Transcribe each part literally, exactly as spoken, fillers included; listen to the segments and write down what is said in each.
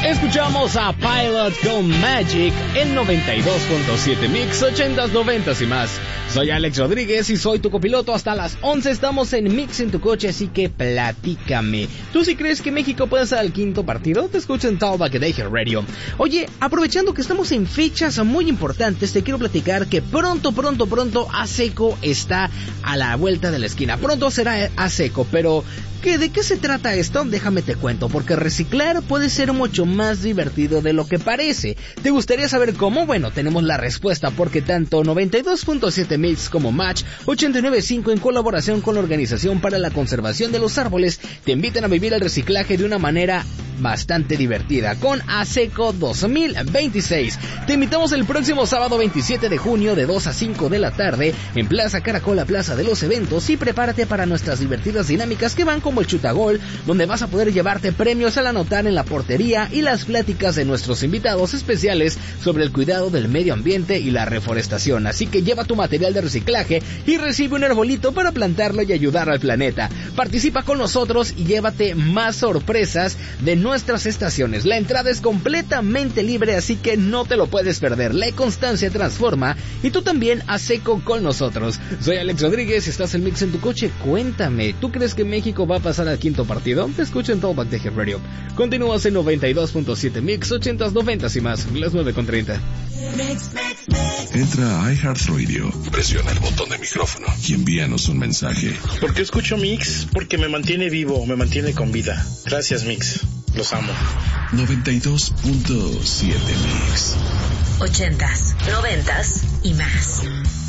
Escuchamos a Pilot con Magic en noventa y dos punto siete Mix, ochentas, noventas y más. Soy Alex Rodríguez y soy tu copiloto hasta las once. Estamos en Mix en tu coche, así que platícame. ¿Tú sí crees que México puede ser al quinto partido? Te escucho en Talkback de Radio. Oye, aprovechando que estamos en fechas muy importantes, te quiero platicar que pronto, pronto, pronto ASECO está a la vuelta de la esquina. Pronto será ASECO, pero ¿qué, ¿de qué se trata esto? Déjame te cuento, porque reciclar puede ser mucho más divertido de lo que parece. ¿Te gustaría saber cómo? Bueno, tenemos la respuesta, porque tanto noventa y dos punto siete Mix como Match ochenta y nueve punto cinco en colaboración con la Organización para la Conservación de los Árboles te invitan a vivir el reciclaje de una manera bastante divertida con ASECO dos mil veintiséis. Te invitamos el próximo sábado veintisiete de junio de dos a cinco de la tarde en Plaza Caracola, Plaza de los Eventos, y prepárate para nuestras divertidas dinámicas que van como el chutagol, donde vas a poder llevarte premios al anotar en la portería, y las pláticas de nuestros invitados especiales sobre el cuidado del medio ambiente y la reforestación. Así que lleva tu material de reciclaje y recibe un arbolito para plantarlo y ayudar al planeta. Participa con nosotros y llévate más sorpresas de nuestras estaciones. La entrada es completamente libre, así que no te lo puedes perder. La constancia transforma y tú también ASECO con nosotros. Soy Alex Rodríguez, estás en Mix en tu coche. Cuéntame, ¿tú crees que México va a pasar al quinto partido? Te escucho en Talkback de Radio. Continúas en noventa y dos punto siete Mix, ochentas, noventas y más, las nueve con treinta. Entra a iHeartRadio, presiona el botón de micrófono y envíanos un mensaje. ¿Por qué escucho Mix? Porque me mantiene vivo, me mantiene con vida. Gracias, Mix. Los amo. noventa y dos punto siete Mix. Ochentas, noventas y más.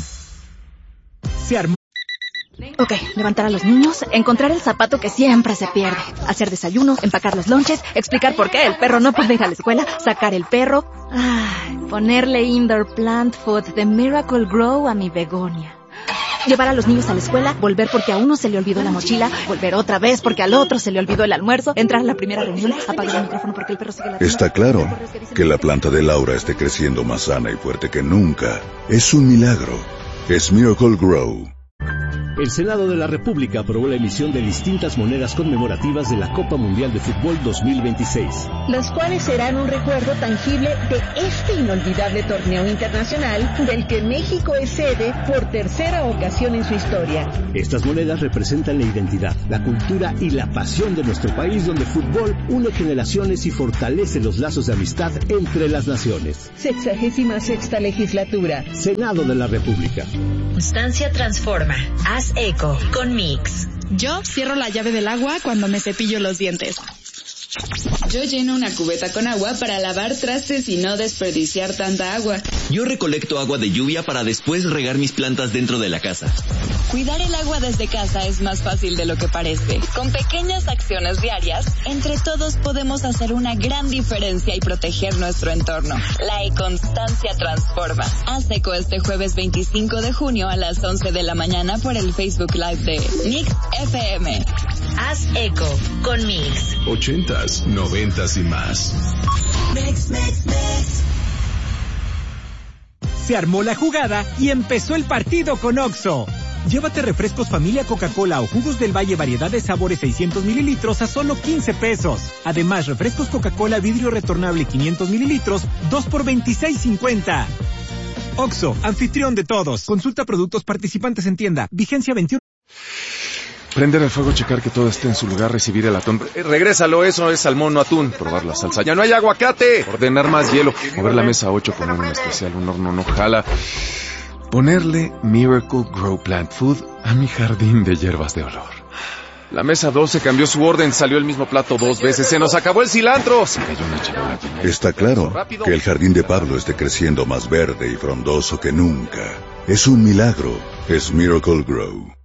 Se armó. Ok, levantar a los niños, encontrar el zapato que siempre se pierde, hacer desayunos, empacar los lonches, explicar por qué el perro no puede ir a la escuela, sacar el perro, ay, ponerle indoor plant food de Miracle Grow a mi begonia. Llevar a los niños a la escuela, volver porque a uno se le olvidó la mochila, volver otra vez porque al otro se le olvidó el almuerzo, entrar a la primera reunión, apagar el micrófono porque el perro sigue la... Está claro que la planta de Laura esté creciendo más sana y fuerte que nunca. Es un milagro. Es Miracle Grow. El Senado de la República aprobó la emisión de distintas monedas conmemorativas de la Copa Mundial de Fútbol dos mil veintiséis. Las cuales serán un recuerdo tangible de este inolvidable torneo internacional del que México es sede por tercera ocasión en su historia. Estas monedas representan la identidad, la cultura y la pasión de nuestro país, donde el fútbol une generaciones y fortalece los lazos de amistad entre las naciones. Sexagésima sexta legislatura. Senado de la República. Constancia transforma. Haz eco con Mix. Yo cierro la llave del agua cuando me cepillo los dientes. Yo lleno una cubeta con agua para lavar trastes y no desperdiciar tanta agua. Yo recolecto agua de lluvia para después regar mis plantas dentro de la casa. Cuidar el agua desde casa es más fácil de lo que parece. Con pequeñas acciones diarias, entre todos podemos hacer una gran diferencia y proteger nuestro entorno. La e-constancia transforma. Haz eco este jueves veinticinco de junio a las once de la mañana por el Facebook Live de Mix F M. Haz eco con Mix. Ochentas, noventas y más. Mix, mix, mix. Se armó la jugada y empezó el partido con Oxxo. Llévate refrescos familia Coca-Cola o jugos del Valle variedad de sabores seiscientos mililitros a solo quince pesos. Además, refrescos Coca-Cola vidrio retornable quinientos mililitros, dos por veintiséis cincuenta. Oxxo, anfitrión de todos. Consulta productos participantes en tienda. Vigencia veintiuno. Prender el fuego, checar que todo esté en su lugar, recibir el atún. Eh, regrésalo, eso es salmón, no atún. Probar la salsa. ¡Ya no hay aguacate! Ordenar más hielo. Mover la mesa ocho, poner un especial, un horno no jala. Ponerle Miracle Grow Plant Food a mi jardín de hierbas de olor. La mesa doce cambió su orden, salió el mismo plato dos veces. ¡Se nos acabó el cilantro! Se cayó una charola. Está claro que el jardín de Pablo esté creciendo más verde y frondoso que nunca. Es un milagro. Es Miracle Grow.